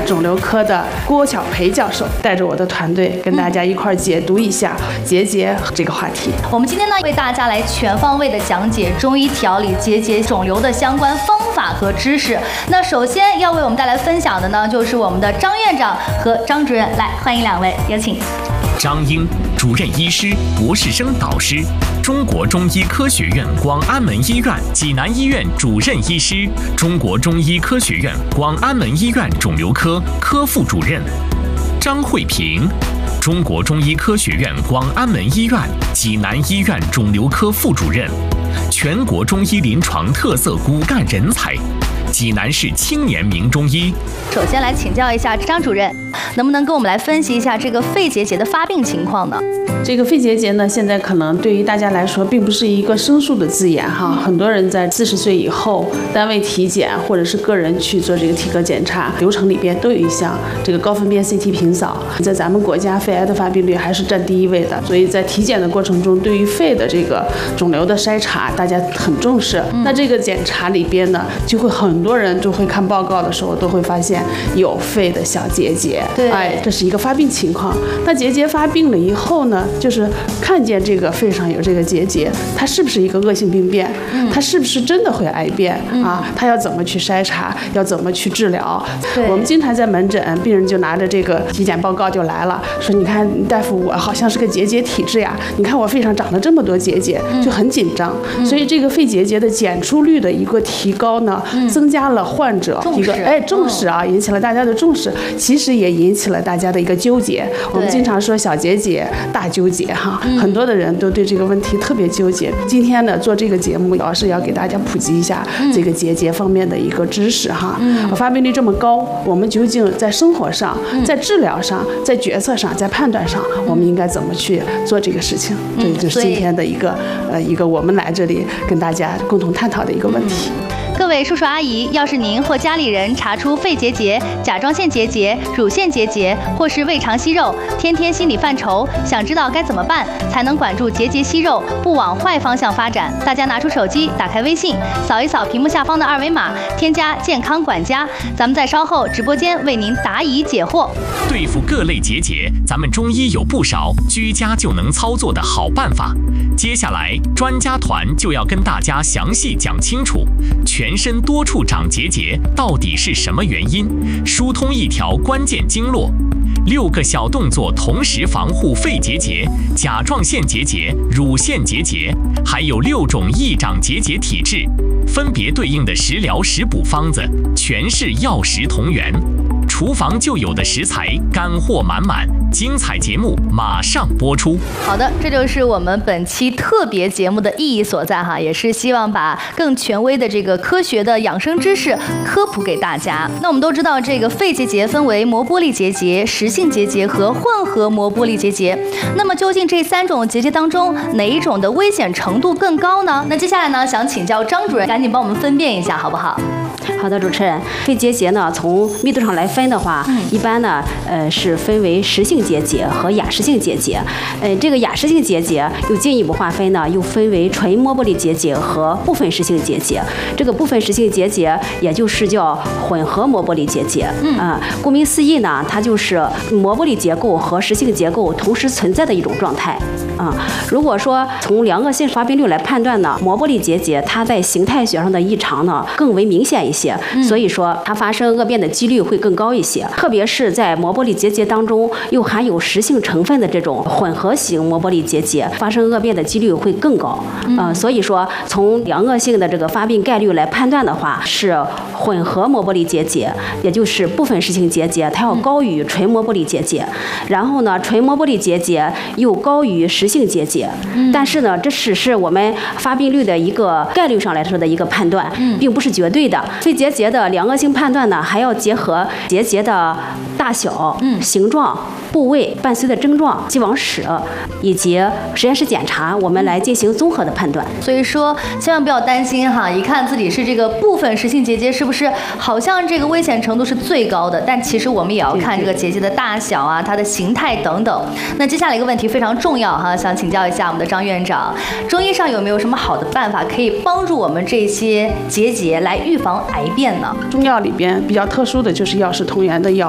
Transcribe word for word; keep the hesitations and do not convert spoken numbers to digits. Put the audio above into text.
肿瘤科的郭晓培教授，带着我的团队跟大家一块解读一下结节这个话题。 我们今天呢，为大家来全方位的讲解中医调理结节肿瘤的相关方法和知识。那首先要为我们带来分享的呢，就是我们的张院长和张主任，来欢迎两位，有请。 张英，主任医师、博士生导师，中国中医科学院广安门医院济南医院主任医师，中国中医科学院广安门医院肿瘤科科副主任。张慧平，中国中医科学院广安门医院济南医院肿瘤科副主任，全国中医临床特色骨干人才，济南市青年名中医。 首先来请教一下张主任，能不能跟我们来分析一下这个肺结节的发病情况呢？ 这个肺结节呢，现在可能对于大家来说并不是一个生疏的字眼哈，很多人在四十岁以后单位体检或者是个人去做这个体格检查流程里边都有一项这个高分辨 C T 平扫，在咱们国家肺癌的发病率还是占第一位的，所以在体检的过程中，对于肺的这个肿瘤的筛查，大家很重视。嗯、那这个检查里边呢，就会很多人就会看报告的时候都会发现有肺的小结节， 对， 哎，这是一个发病情况。那结节发病了以后呢，就是看见这个肺上有这个结节，它是不是一个恶性病变？嗯、它是不是真的会癌变、嗯、啊？它要怎么去筛查？要怎么去治疗？我们经常在门诊，病人就拿着这个体检报告就来了，说你看大夫，我好像是个结节体质呀，你看我肺上长了这么多结节，就很紧张。嗯、所以这个肺结节的检出率的一个提高呢，嗯、增加了患者一个哎重视啊，引起了大家的重视，其实也引起了大家的一个纠结。我们经常说小结节大纠结哈，嗯、很多的人都对这个问题特别纠结。今天呢，做这个节目主要是要给大家普及一下这个结节方面的一个知识哈。嗯、发病率这么高，我们究竟在生活上、在治疗上、在决策上、在判断上，我们应该怎么去做这个事情？这就是今天的一个呃一个我们来这里跟大家共同探讨的一个问题。 各位叔叔阿姨，要是您或家里人查出肺结节、甲状腺结节、乳腺结节，或是胃肠息肉，天天心里犯愁，想知道该怎么办才能管住结节息肉，不往坏方向发展，大家拿出手机，打开微信，扫一扫屏幕下方的二维码，添加健康管家，咱们在稍后直播间为您答疑解惑。 对付各类结节，咱们中医有不少居家就能操作的好办法。接下来专家团就要跟大家详细讲清楚全身多处长结节到底是什么原因，疏通一条关键经络，六个小动作同时防护肺结节、甲状腺结节、乳腺结节，还有六种易长结节体质，分别对应的食疗食补方子，全是药食同源，厨房就有的食材，干货满满。精彩节目马上播出。 好的，这就是我们本期特别节目的意义所在哈，也是希望把更权威的这个科学的养生知识科普给大家。那我们都知道，这个肺结节分为膜玻璃结节、实性结节和混合膜玻璃结节。那么究竟这三种结节当中，哪一种的危险程度更高呢？那接下来呢，想请教张主任，赶紧帮我们分辨一下，好不好？ 好的，主持人，肺结节呢，从密度上来分的话，嗯、一般呢，呃，是分为实性结节和亚实性结节。呃，这个亚实性结节又进一步划分呢，又分为纯膜玻璃结节和部分实性结节。这个部分实性结节，也就是叫混合膜玻璃结节。嗯啊、呃，顾名思义呢，它就是膜玻璃结构和实性结构同时存在的一种状态。啊、嗯，如果说从良恶性发病率来判断呢，膜玻璃结节它在形态学上的异常呢更为明显一些，嗯、所以说它发生恶变的几率会更高一些。特别是在膜玻璃结节当中又含有实性成分的这种混合型膜玻璃结节，发生恶变的几率会更高。嗯、呃，所以说从良恶性的这个发病概率来判断的话，是混合膜玻璃结节，也就是部分实性结节，它要高于纯膜玻璃结节。然后呢，纯膜玻璃结节又高于实性结节。嗯、但是呢，这只是我们发病率的一个概率上来说的一个判断，嗯、并不是绝对的。肺结节的良恶性判断呢，还要结合结节的大小、嗯、形状、部位伴随的症状、既往史以及实验室检查，我们来进行综合的判断。 所以说，千万不要担心哈，一看自己是这个部分实性结节，是不是好像这个危险程度是最高的？但其实我们也要看这个结节的大小啊、它的形态等等。那接下来一个问题非常重要哈，想请教一下我们的张院长，中医上有没有什么好的办法可以帮助我们这些结节来预防癌变呢？ 中药里边比较特殊的就是药食同源的药。